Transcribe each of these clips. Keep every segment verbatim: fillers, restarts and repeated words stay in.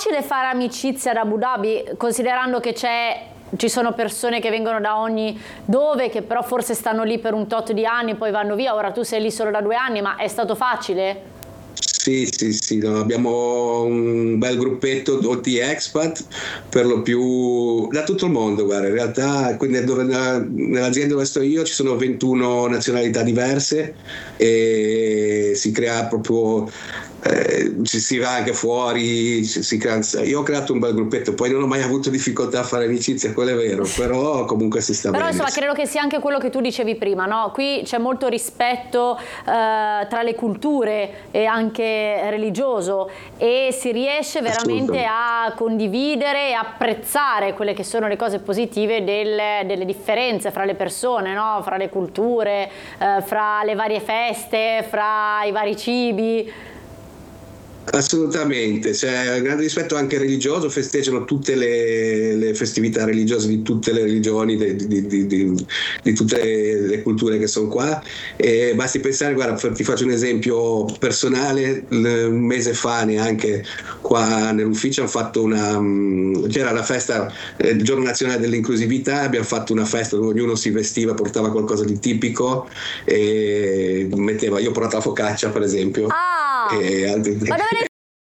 facile fare amicizia ad Abu Dhabi, considerando che c'è, ci sono persone che vengono da ogni dove, che però forse stanno lì per un tot di anni, poi vanno via. Ora tu sei lì solo da due anni, ma è stato facile? Sì, sì, sì, no, abbiamo un bel gruppetto di expat, per lo più da tutto il mondo, guarda, in realtà quindi dove, nell'azienda dove sto io ci sono ventuno nazionalità diverse e si crea proprio, eh, ci si va anche fuori, ci si crea, io ho creato un bel gruppetto, poi non ho mai avuto difficoltà a fare amicizia, quello è vero, però comunque si sta però, bene. Però insomma credo che sia anche quello che tu dicevi prima, no? Qui c'è molto rispetto eh, tra le culture e anche religioso, e si riesce veramente a condividere e apprezzare quelle che sono le cose positive delle, delle differenze fra le persone, no? Fra le culture, eh, fra le varie feste, fra i vari cibi. Assolutamente, c'è un grande rispetto anche religioso, festeggiano tutte le, le festività religiose di tutte le religioni, di, di, di, di, di tutte le, le culture che sono qua, e basti pensare, guarda, ti faccio un esempio personale, un mese fa neanche qua nell'ufficio hanno fatto una, c'era la festa, il giorno nazionale dell'inclusività, abbiamo fatto una festa dove ognuno si vestiva, portava qualcosa di tipico e metteva, io ho portato la focaccia per esempio. Ah, e altri... ma dove ne...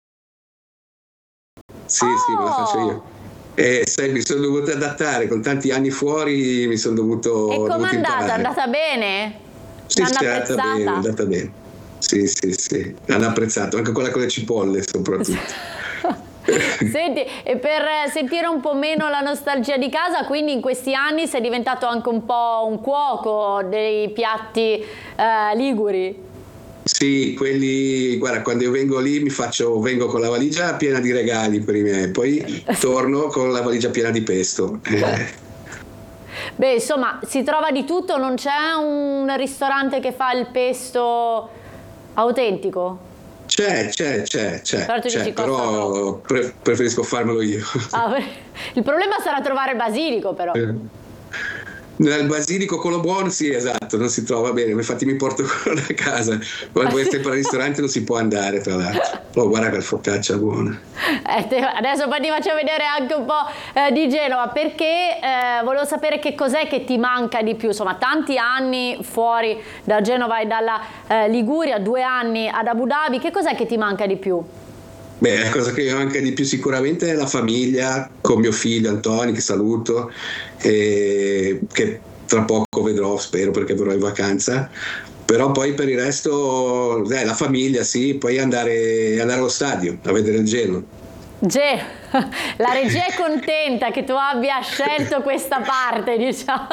Sì, oh. sì, me la faccio io. E sai, mi sono dovuto adattare, con tanti anni fuori mi sono dovuto. E com'è andata? È Imparare. andata bene? Sì, L'hanno sì, è andata apprezzata? bene, è andata bene. Sì, sì, sì, l'hanno apprezzato, anche quella con le cipolle soprattutto. Senti, e per sentire un po' meno la nostalgia di casa, quindi in questi anni sei diventato anche un po' un cuoco dei piatti eh, liguri? Sì, quelli, guarda, quando io vengo lì mi faccio, vengo con la valigia piena di regali per i miei, poi torno con la valigia piena di pesto. Beh, insomma, si trova di tutto, non c'è un ristorante che fa il pesto autentico? C'è, c'è, c'è, c'è, Però, tu c'è, dici, però pre- preferisco farmelo io. Ah, il problema sarà trovare il basilico, però. Nel basilico quello buono, sì, esatto, non si trova bene, infatti mi porto quello da casa, quando vuoi sempre al ristorante non si può andare, tra l'altro. Oh, guarda che focaccia buona. Eh, te, adesso poi ti faccio vedere anche un po' eh, di Genova, perché eh, volevo sapere che cos'è che ti manca di più, insomma, tanti anni fuori da Genova e dalla eh, Liguria, due anni ad Abu Dhabi, che cos'è che ti manca di più? Beh, la cosa che mi manca di più sicuramente è la famiglia, con mio figlio Antonio, che saluto, e che tra poco vedrò, spero, perché verrò in vacanza. Però poi per il resto, eh, la famiglia, sì, poi andare, andare allo stadio a vedere il Genoa. Ge, la regia è contenta che tu abbia scelto questa parte, diciamo.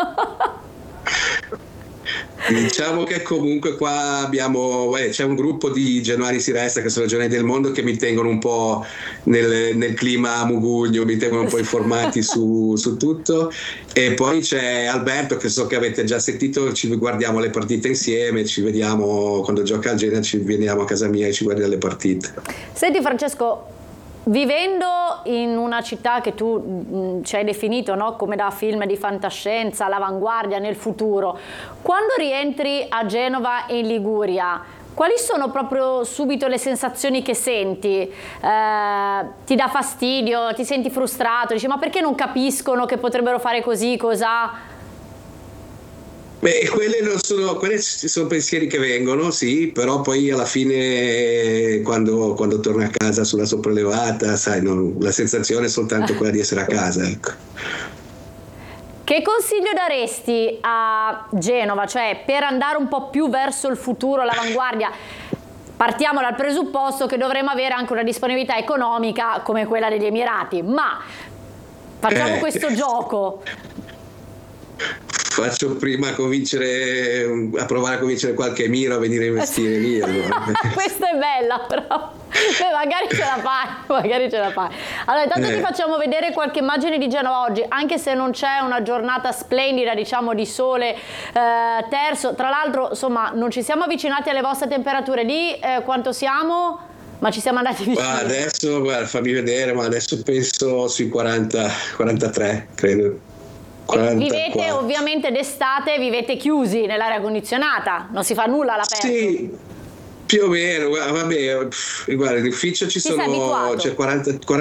Diciamo che comunque qua abbiamo, eh, c'è un gruppo di genuani si resta, che sono genuani del mondo, che mi tengono un po' nel, nel clima mugugno, mi tengono un po' informati su, su tutto, e poi c'è Alberto, che so che avete già sentito, ci guardiamo le partite insieme, ci vediamo quando gioca al Genoa, ci veniamo a casa mia e ci guardiamo le partite. Senti Francesco, vivendo in una città che tu mh, ci hai definito, no? Come da film di fantascienza, all'avanguardia nel futuro, quando rientri a Genova e in Liguria, quali sono proprio subito le sensazioni che senti? Eh, ti dà fastidio? Ti senti frustrato? Dici, ma perché non capiscono che potrebbero fare così, cos'ha? Beh, quelle non sono, quelle sono pensieri che vengono, sì, però poi alla fine quando, quando torni a casa sulla sopraelevata, sai, non, la sensazione è soltanto quella di essere a casa, ecco. Che consiglio daresti a Genova, cioè per andare un po' più verso il futuro, l'avanguardia? Partiamo dal presupposto che dovremo avere anche una disponibilità economica come quella degli Emirati, ma facciamo Eh. questo gioco. Faccio prima convincere, a provare a convincere qualche emiro a venire a investire lì. Allora. Questa è bella, però. Beh, magari ce la fai, magari ce la fai. Allora, intanto eh. ti facciamo vedere qualche immagine di Genova oggi, anche se non c'è una giornata splendida, diciamo, di sole eh, terzo. Tra l'altro, insomma, non ci siamo avvicinati alle vostre temperature. Lì eh, quanto siamo? Ma ci siamo andati vicino. Ma adesso, guarda, fammi vedere, ma adesso penso sui quaranta, quarantatré, credo. Vivete ovviamente d'estate, vivete chiusi nell'aria condizionata, non si fa nulla all'aperto. Sì, più o meno, vabbè, guarda, in ufficio ci Ti sono, c'è quaranta,